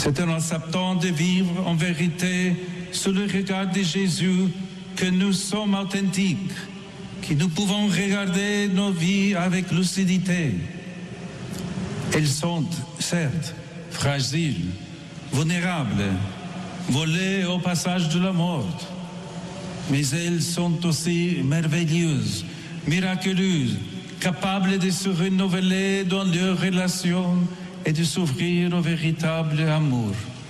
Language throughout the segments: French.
C'est en acceptant de vivre en vérité sous le regard de Jésus que nous sommes authentiques, que nous pouvons regarder nos vies avec lucidité. Elles sont, certes, fragiles, vulnérables, volées au passage de la mort, mais elles sont aussi merveilleuses, miraculeuses, capables de se renouveler dans leurs relations et de s'ouvrir au véritable amour.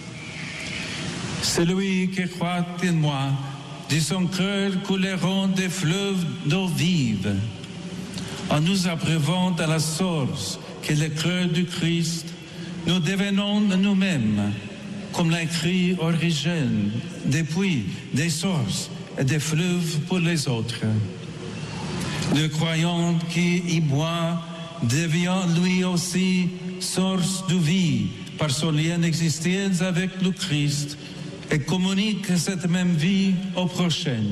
Celui qui croit en moi, de son cœur couleront des fleuves d'eau vive. En nous abreuvant à la source qui est le cœur du Christ, nous devenons nous-mêmes, comme l'a écrit Origène, des puits, des sources et des fleuves pour les autres. Le croyant qui y boit devient lui aussi source de vie par son lien d'existence avec le Christ et communique cette même vie aux prochains.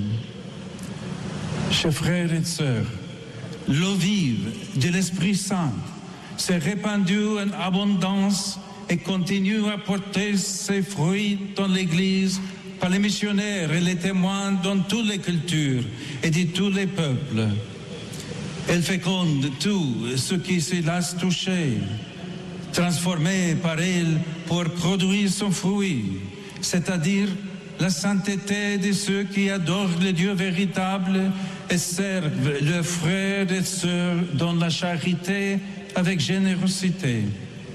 Chers frères et sœurs, l'eau vive de l'Esprit Saint s'est répandue en abondance et continue à porter ses fruits dans l'Église par les missionnaires et les témoins dans toutes les cultures et de tous les peuples. Elle féconde tout ce qui se laisse toucher, transformé par elle pour produire son fruit, c'est-à-dire la sainteté de ceux qui adorent le Dieu véritable et servent leurs frères et sœurs dans la charité avec générosité.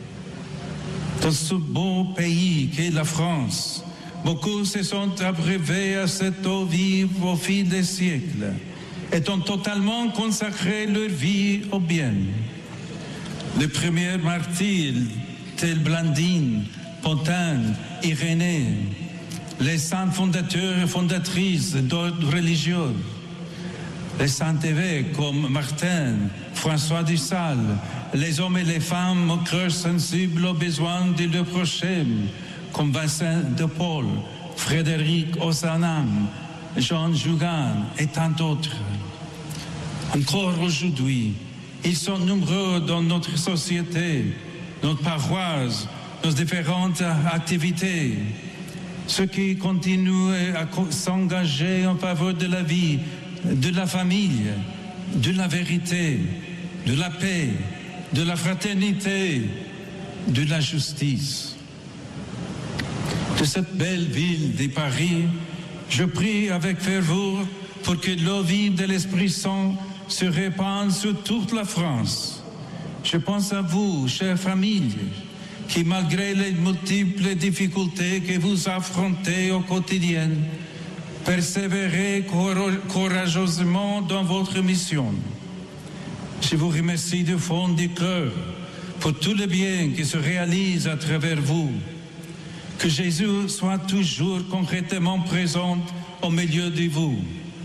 Dans ce beau pays qu'est la France, beaucoup se sont abreuvés à cette eau vive au fil des siècles et ont totalement consacré leur vie au bien. Les premiers martyrs, tels Blandine, Pontin, Irénée, les saints fondateurs et fondatrices d'ordre religieux, les saints évêques comme Martin, François de Sales, les hommes et les femmes au cœur sensible aux besoins de leurs prochains, comme Vincent de Paul, Frédéric Ozanam, Jean Jougan et tant d'autres. Encore aujourd'hui, ils sont nombreux dans notre société, notre paroisse, nos différentes activités. Ceux qui continuent à s'engager en faveur de la vie, de la famille, de la vérité, de la paix, de la fraternité, de la justice. De cette belle ville de Paris, je prie avec ferveur pour que l'eau vive de l'Esprit Saint se répande sur toute la France. Je pense à vous, chères familles, qui malgré les multiples difficultés que vous affrontez au quotidien, persévérez courageusement dans votre mission. Je vous remercie du fond du cœur pour tout le bien qui se réalise à travers vous. Que Jésus soit toujours concrètement présent au milieu de vous.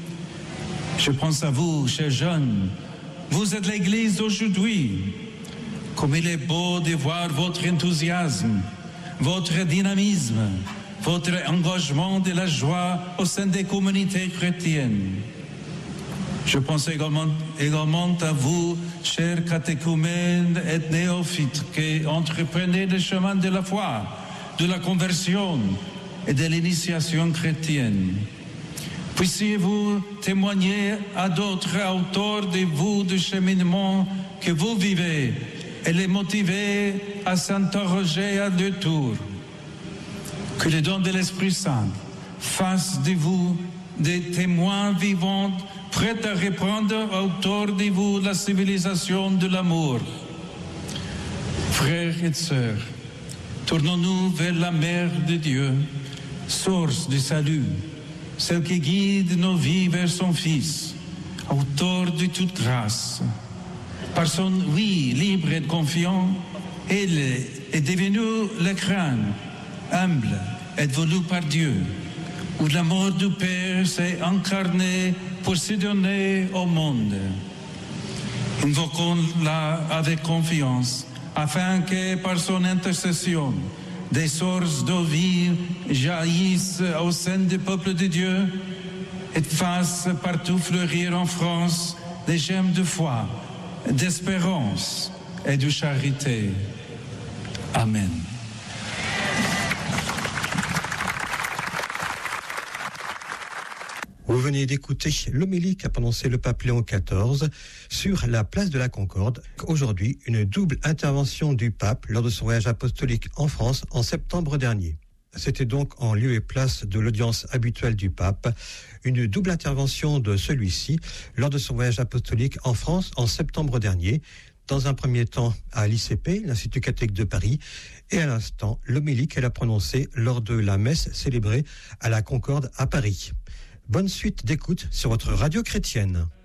Je pense à vous, chers jeunes. Vous êtes l'Église d'aujourd'hui. Comme il est beau de voir votre enthousiasme, votre dynamisme, votre engagement de la joie au sein des communautés chrétiennes. Je pense également à vous, chers catéchumènes et néophytes, qui entreprenez le chemin de la foi, de la conversion et de l'initiation chrétienne. Puissiez-vous témoigner à d'autres autour de vous du cheminement que vous vivez et les motiver à s'interroger à leur tour. Que le don de l'Esprit Saint fasse de vous des témoins vivants prêts à reprendre autour de vous la civilisation de l'amour. Frères et sœurs, tournons-nous vers la Mère de Dieu, source du salut, celle qui guide nos vies vers son Fils, auteur de toute grâce. Par son oui libre et confiant, elle est devenue le crâne, humble et voulu par Dieu, où l'amour du Père s'est incarné pour se donner au monde. Invoquons-la avec confiance, afin que par son intercession, des sources d'eau vive jaillissent au sein du peuple de Dieu et fassent partout fleurir en France des gemmes de foi, d'espérance et de charité. Amen. Vous venez d'écouter l'homélie qu'a prononcé le pape Léon XIV sur la place de la Concorde. Aujourd'hui, une double intervention du pape lors de son voyage apostolique en France en septembre dernier. C'était donc en lieu et place de l'audience habituelle du pape, une double intervention de celui-ci lors de son voyage apostolique en France en septembre dernier. Dans un premier temps à l'ICP, l'Institut catholique de Paris, et à l'instant, l'homélie qu'elle a prononcée lors de la messe célébrée à la Concorde à Paris. Bonne suite d'écoute sur votre radio chrétienne.